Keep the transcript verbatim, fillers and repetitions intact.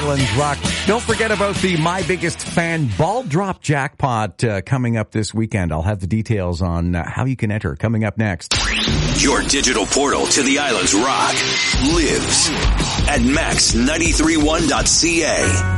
Islands Rock. Don't forget about the My Biggest Fan Ball Drop Jackpot uh, coming up this weekend. I'll have the details on uh, how you can enter coming up next. Your digital portal to the Islands Rock lives at max nine three one dot c a.